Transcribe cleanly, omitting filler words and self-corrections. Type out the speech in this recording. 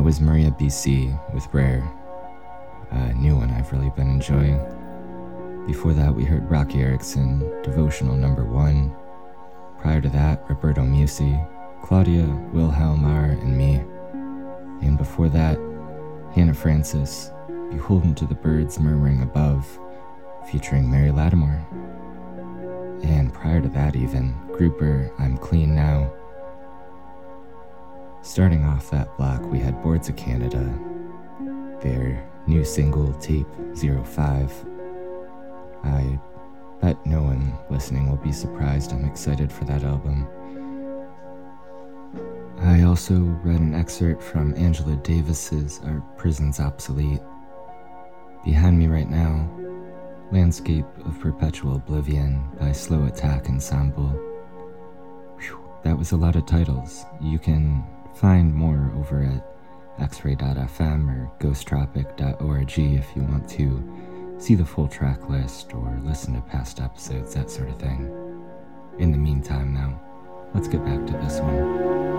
was Maria BC with Rare, a new one I've really been enjoying. Before that, we heard Rocky Erickson, Devotional Number 1. Prior to that, Roberto Musi, Claudia Wilhelmar, and me. And before that, Hannah Francis, Beholden to the Birds Murmuring Above, featuring Mary Lattimore. And prior to that even, Grouper, I'm Clean Now. Starting off that block, we had Boards of Canada, their new single, Tape 05. I bet no one listening will be surprised. I'm excited for that album. I also read an excerpt from Angela Davis's Our Prison's Obsolete. Behind me right now, Landscape of Perpetual Oblivion by Slow Attack Ensemble. Whew, that was a lot of titles. You can find more over at xray.fm or ghosttropic.org if you want to see the full track list or listen to past episodes, that sort of thing. In the meantime now, let's get back to this one.